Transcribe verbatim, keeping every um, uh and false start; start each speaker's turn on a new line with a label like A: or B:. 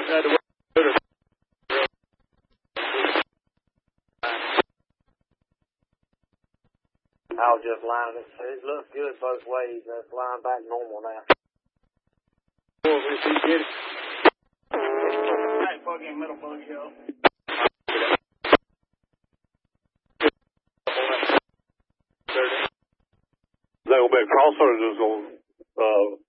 A: just had to wait.
B: I was just lining it. It looks good both ways. That's lying back normal now.
A: Well, if he get it.
C: Back bug in middle bug show.
D: Is that going to be a crosser or just going to uh,